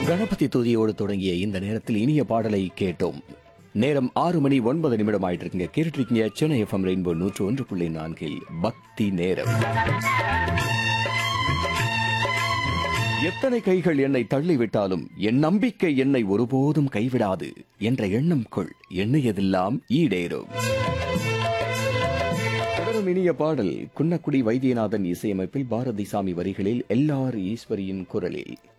கணபதி துதியோடு தொடங்கிய இந்த நேரத்தில் இனிய பாடலை கேட்டோம். நேரம் 6:09 ஆயிட்டு இருக்குங்க. கேட்டுட்டு இருக்கீங்க சென்னை FM ரெயின்போ 101.4 பக்தி நேரம். எத்தனை கைகள் என்னை தள்ளிவிட்டாலும் என் நம்பிக்கை என்னை ஒருபோதும் கைவிடாது என்ற எண்ணம் கொள், எண்ணியதெல்லாம் ஈடேறும். தொடரும் இனிய பாடல் குன்னக்குடி வைத்தியநாதன் இசையமைப்பில் பாரதிசாமி வரிகளில் LR ஈஸ்வரியின் குரலில்.